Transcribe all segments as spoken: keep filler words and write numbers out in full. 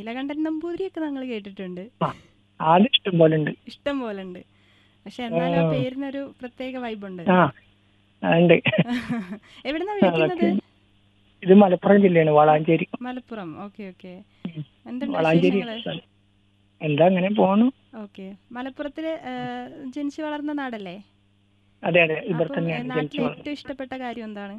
നീലകണ്ഠൻ നമ്പൂതിരിയൊക്കെ നമ്മൾ കേട്ടിട്ടുണ്ട്. ആ അത് ഇഷ്ടം പോലെ ഉണ്ട്. ഇഷ്ടം പോലെ ഉണ്ട്. പക്ഷെ എന്നാലും ആ പേരിനൊരു പ്രത്യേക വൈബുണ്ട്. ആ ഉണ്ട്. എവിടുന്നാ വിളിക്കുന്നത്? അതൊക്കെ ഇത് മലപ്പുറം ജില്ലയാണ്, വളാഞ്ചേരി. മലപ്പുറം. Okay okay. എന്തുണ്ട് വളാഞ്ചേരി വിശേഷങ്ങള്? സ്ഥലം. എന്താ അങ്ങനെ പോണു. ഓക്കെ. മലപ്പുറത്തില് ജനിച്ചു വളർന്ന നാടല്ലേ? അതെ അതെ, ഇവിടെ അപ്പം തന്നെയാണ് നാട്ടിൽ ജനിച്ചു വളർന്നത്. ഏറ്റവും ഇഷ്ടപ്പെട്ട കാര്യം എന്താണ്?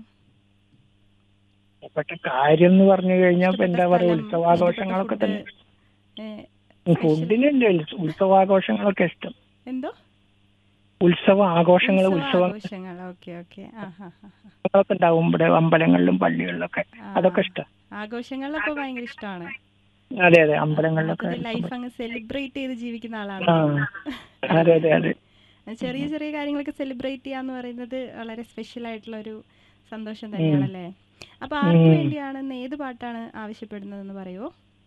ഇഷ്ടപ്പെട്ട കാര്യം എന്ന് പറഞ്ഞു കഴിഞ്ഞാൽ ഇപ്പൊ ഇഷ്ടപ്പെട്ട എന്താ പറയാ, സ്ഥലം, ഇഷ്ടപ്പെട്ട ഉത്സവാഘോഷങ്ങളൊക്കെ ഫുഡ്, തന്നെ. സ്പെഷ്യൽ ഫുഡിനുണ്ട്, ഉത്സവാഘോഷങ്ങളൊക്കെ ഇഷ്ടം. എന്തോ? ഉത്സവ ആഘോഷങ്ങൾ, ഉത്സവ ഉത്സവങ്ങളൊക്കെ ആഘോഷങ്ങൾ. Okay okay. ആ ഹാ ഹാ. ഉണ്ടാവും ഇവിടെ അമ്പലങ്ങളിലും പള്ളികളിലൊക്കെ, ആ അതൊക്കെ ഇഷ്ടം. ആഘോഷങ്ങളിലപ്പോൾ ഭയങ്കര ഇഷ്ടമാണ്. അതെ അതെ, അമ്പലങ്ങളിലൊക്കെ മൊത്തത്തിൽ ലൈഫ് അങ്ങ് സെലിബ്രേറ്റ് ചെയ്ത് ജീവിക്കുന്ന ആ ആളാണെന്ന് തോന്നുന്നു. അതെ അതെ അതെ. ചെറിയ ചെറിയ കാര്യങ്ങളൊക്കെ സെലിബ്രേറ്റ് ചെയ്യാന്ന് പറയുന്നത് വളരെ സ്പെഷ്യൽ ആയിട്ടുള്ള ഒരു സന്തോഷം തന്നെയാണല്ലേ. അപ്പൊ ആർക്ക് വേണ്ടിയാണ്, ഇന്ന് ഏത് പാട്ടാണ് ആവശ്യപ്പെടുന്നതെന്ന് പറയുമോ?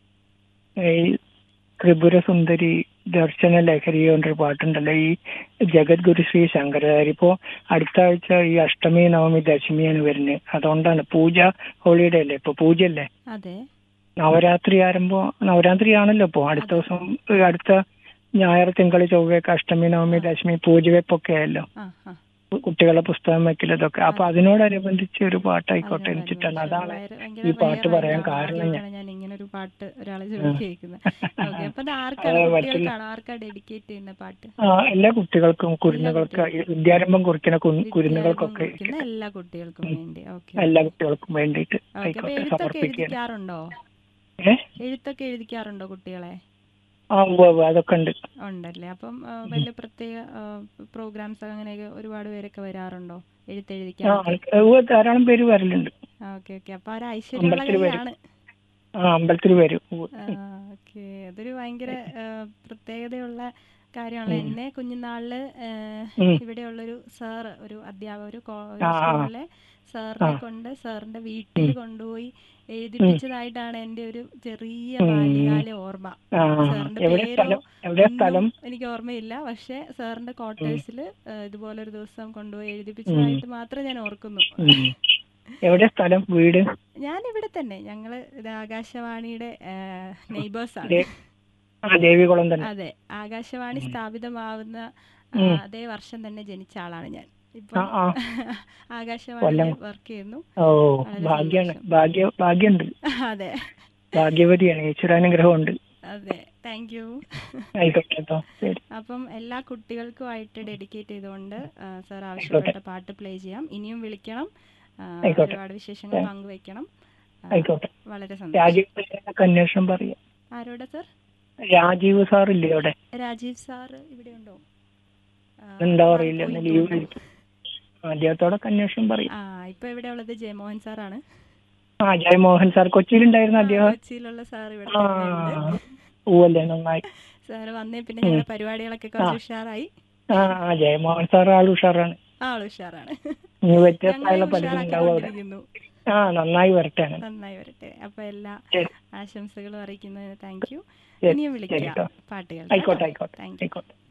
ഈ ത്രിപുര സുന്ദരി ദർശന ലഹരി കൊണ്ടൊരു പാട്ടുണ്ടല്ലോ, ഈ ജഗദ്ഗുരു ശ്രീ ശങ്കരാചാര്യ. ഇപ്പോ അടുത്ത ആഴ്ച ഈ അഷ്ടമി നവമി ദശമിയാണ് വരുന്നത്. അതുകൊണ്ടാണ് പൂജ ഹോളിഡേ അല്ലേ, ഇപ്പൊ പൂജയല്ലേ. അതെ. നവരാത്രി ആരംഭം, നവരാത്രി ആണല്ലോ ഇപ്പോ. അടുത്ത ദിവസം അടുത്ത ഞായർ തിങ്കൾ ചൊവ്വയൊക്കെ അഷ്ടമി നവമി ദശമി പൂജവെപ്പൊക്കെ ആയല്ലോ, കുട്ടികളെ പുസ്തകം വെക്കലതൊക്കെ. അപ്പൊ അതിനോടനുബന്ധിച്ച് ഒരു പാട്ടായിക്കോട്ടെ വെച്ചിട്ടാണ്. അതാണ് ഈ പാട്ട് പറയാൻ കാരണം. ഞാൻ ഇങ്ങനെ ഒരു പാട്ട് ഒരാളെ കേൾക്കുന്നത്. ഓക്കെ. അപ്പൊ അത് ആർക്കാണ്, കുട്ടികൾക്കാണോ, ആർക്കാ ഡെഡിക്കേറ്റ് ചെയ്യുന്ന പാട്ട്? ആ എല്ലാ കുട്ടികൾക്കും, കുരുന്നുകൾക്ക്, വിദ്യാരംഭം കുറിക്കുന്ന കുരുന്നുകൾക്കൊക്കെ, എല്ലാ കുട്ടികൾക്കും വേണ്ടി. ഓക്കെ. എല്ലാ കുട്ടികൾക്കും വേണ്ടിയിട്ട് ആയിക്കോട്ടെ. എഴുത്തൊക്കെ എഴുതിക്കാറുണ്ടോ? എഴുത്തൊക്കെ എഴുതിക്കാറുണ്ടോ കുട്ടികളെ? ആ അതൊക്കെ ഉണ്ട്. ഉണ്ടല്ലേ. അപ്പം വലിയ പ്രത്യേക പ്രോഗ്രാംസ് അങ്ങനെയൊക്കെ ഒരുപാട് പേരൊക്കെ വരാറുണ്ടോ എഴുത്തെഴുതിക്കാൻ? ധാരാളം പേര് വരലുണ്ട്. Okay okay. അപ്പൊ ഒരു ഐശ്വര്യമുള്ള കൈയാണ്. അമ്പലത്തിൽ വരും. ഓക്കെ. അതൊരു ഭയങ്കര പ്രത്യേകതയുള്ള കാര്യമാണല്ലോ. എന്നെ കുഞ്ഞുനാളില് ഇവിടെയുള്ളൊരു സാറ്, ഒരു അധ്യാപക, ഒരു സ്കൂളിലെ സാറിനെ കൊണ്ട് സാറിന്റെ വീട്ടിൽ കൊണ്ടുപോയി എഴുതിപ്പിച്ചതായിട്ടാണ് എന്റെ ഒരു ചെറിയ ബാല്യകാല ഓർമ്മ. സാറിന്റെ പേരോ ഒന്നും എനിക്ക് ഓർമ്മയില്ല. പക്ഷെ സാറിന്റെ ക്വാർട്ടേഴ്സിൽ ഇതുപോലൊരു ദിവസം കൊണ്ടുപോയി എഴുതിപ്പിച്ചതായിട്ട് മാത്രം ഞാൻ ഓർക്കുന്നു. എവിടെ സ്ഥലം, വീട്? ഞാൻ ഇവിടെ തന്നെ. ഞങ്ങള് ആകാശവാണിയുടെ നെയ്ബേഴ്സ് ആണ്. അതെ, ആകാശവാണി സ്ഥാപിതമാവുന്ന അതേ വർഷം തന്നെ ജനിച്ച ആളാണ് ഞാൻ. ഇപ്പൊ ആകാശവാണിയിൽ വർക്ക് ചെയ്യുന്നു. ഭാഗ്യമുണ്ട്. അതെ, ഭാഗ്യവതിയാണ്, ഈശ്വരാനുഗ്രഹമുണ്ട്. അതെ. Thank you. അപ്പം എല്ലാ കുട്ടികൾക്കുമായിട്ട് ഡെഡിക്കേറ്റ് ചെയ്തുകൊണ്ട് സാർ ആവശ്യപ്പെട്ട പാട്ട് പ്ലേ ചെയ്യാം. ഇനിയും വിളിക്കണം, ഒരുപാട് വിശേഷങ്ങൾ പങ്കുവെക്കണം. വളരെ സന്തോഷം. അന്വേഷണം പറയാം. ആരോടാ സർ? രാജീവ് സാർ ഇല്ലേ അവിടെ? രാജീവ് സാർ ഇവിടെ ഉണ്ടോ? എന്താ അറിയില്ല, ലീവ്. അദ്ദേഹത്തോടൊക്കെ അന്വേഷണം പറയും. ആ ഇപ്പൊ ഇവിടെ ഉള്ളത് ജയമോഹൻ സാറാണ്. ആ ജയമോഹൻ സാർ കൊച്ചിയിലുണ്ടായിരുന്നു. അദ്ദേഹം കൊച്ചിയിലുള്ള സാർ ഇവിടെ തന്നെയുണ്ട്. ഓല്ലേ, നന്നായി. സാർ വന്നേ പിന്നെ ഞങ്ങളുടെ പരിപാടികളൊക്കെ കുറച്ച് ഉഷാറായി. ആ ജയമോഹൻ സാർ ആൾ ഉഷാറാണ്. ആൾ ഉഷാറാണ്. വ്യത്യസ്തമായുള്ള പലരും ഉണ്ടാവും. ആ നന്നായി വരട്ടെ. നന്നായി വരട്ടെ. അപ്പൊ എല്ലാ ആശംസകളും അറിയിക്കുന്നതിന് താങ്ക് യു. ഇനിയും വിളിക്കാം പാട്ടുകൾ. ആയിക്കോട്ടെ ആയിക്കോട്ടെ ആയിക്കോട്ടെ.